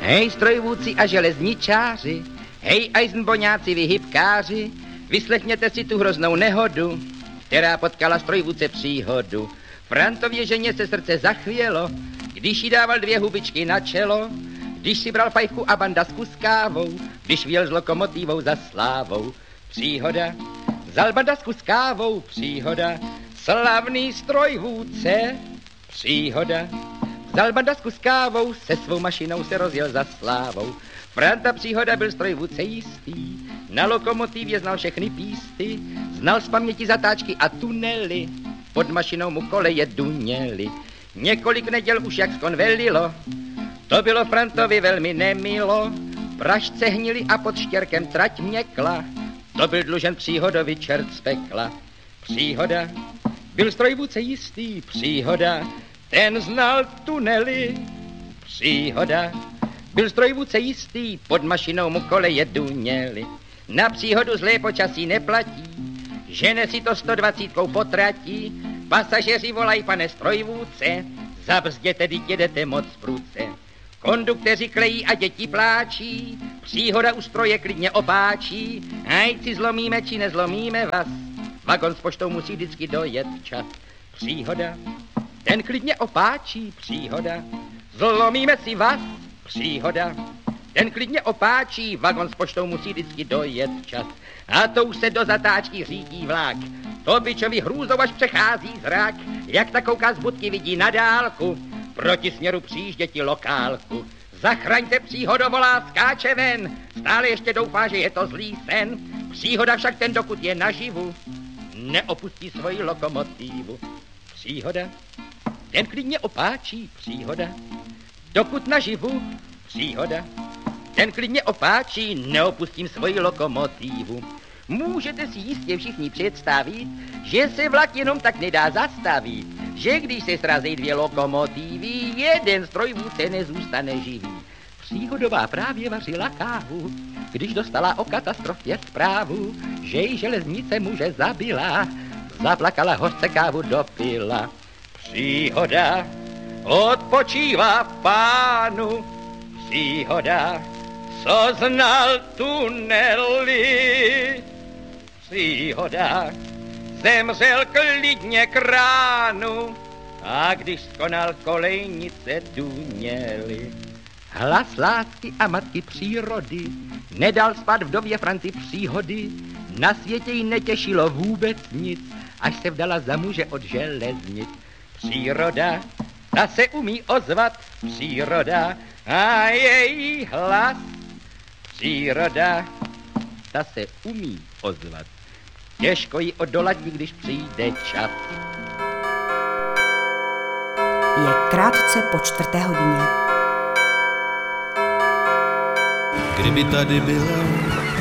Hej, strojvůdci a železničáři, hej, Eisenboňáci, vy hybkáři, vyslechněte si tu hroznou nehodu, která potkala strojvůdce příhodu. Frantově ženě se srdce zachvělo, když jí dával 2 hubičky na čelo, když si bral fajfku a bandasku s kávou, když vyjel s lokomotivou za slávou. Příhoda, vzal bandasku s kávou, příhoda, slavný strojvůdce, příhoda. Vzal bandasku s kávou, se svou mašinou se rozjel za slávou. Franta Příhoda byl strojvůdce jistý, na lokomotivě znal všechny písty, znal z paměti zatáčky a tunely, pod mašinou mu koleje duněly. Několik neděl už jak skonvelilo, to bylo Frantovi velmi nemilo, pražce hnili a pod štěrkem trať měkla, to byl dlužen Příhodovi čert z pekla. Příhoda, byl strojvůdce jistý, Příhoda, ten znal tunely, Příhoda, byl strojvůdce jistý, pod mašinou mu koleje duněly. Na Příhodu zlé počasí neplatí, žene si to 120 potratí, pasažeři volají, pane strojvůdce, zabrzděte, teď jedete moc prudce. Kondukteři klejí a děti pláčí, Příhoda u stroje klidně opáčí, ať si zlomíme či nezlomíme vás, vagon s poštou musí vždycky dojet včas. Příhoda, ten klidně opáčí, Příhoda, zlomíme si vás, Příhoda, ten klidně opáčí, vagon s poštou musí vždycky dojet včas. A to už se do zatáčky řídí vlak, to bičovi hrůzou až přechází zrak, jak ta kouká z budky, vidí na dálku, proti směru přijížděti lokálku. Zachraňte, Příhodo, volá, skáče ven, stále ještě doufá, že je to zlý sen. Příhoda však ten, dokud je naživu, neopustí svoji lokomotivu. Příhoda, ten klidně opáčí, Příhoda, dokud naživu, Příhoda, ten klidně opáčí, neopustím svoji lokomotivu. Můžete si jistě všichni představit, že se vlak jenom tak nedá zastavit, že když se srazí 2 lokomotivy, jeden strojvůdce nezůstane živý. Příhodová právě vařila kávu, když dostala o katastrofě zprávu, že jí železnice muže zabila, zaplakala, hořce kávu dopila. Příhoda odpočívá v pánu, Příhoda, co znal tunely. Příhoda, zemřel klidně k ránu, a když skonal, kolejnice duněly. Hlas lásky a matky přírody nedal spát vdově Franci Příhody, na světě jí netěšilo vůbec nic, až se vdala za muže od železnic. Příroda, ta se umí ozvat, Příroda, a její hlas. Příroda, ta se umí ozvat, těžko ji odolat, když přijde čas. Je krátce po 4:00. Kdyby tady byl